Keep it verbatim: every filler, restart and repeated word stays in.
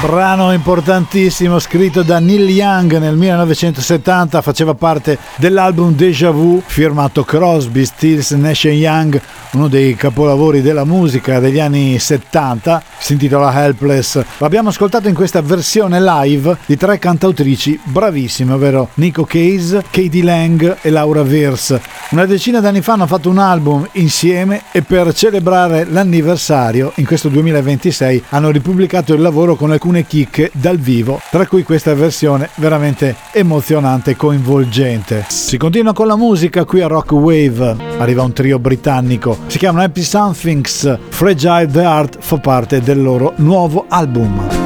Brano importantissimo scritto da Neil Young nel millenovecentosettanta, faceva parte dell'album Déjà Vu firmato Crosby, Stills, Nash and Young, uno dei capolavori della musica degli anni settanta, si intitola Helpless. L'abbiamo ascoltato in questa versione live di tre cantautrici bravissime, ovvero Nico Case, Katie Lang e Laura Verse. Una decina d'anni fa hanno fatto un album insieme e per celebrare l'anniversario in questo duemilaventisei hanno ripubblicato il lavoro con alcune chicche dal vivo, tra cui questa versione veramente emozionante e coinvolgente. Si continua con la musica qui a Rock Wave, arriva un trio britannico, si chiamano Happy Somethings, Fragile the Heart, fa parte del loro nuovo album.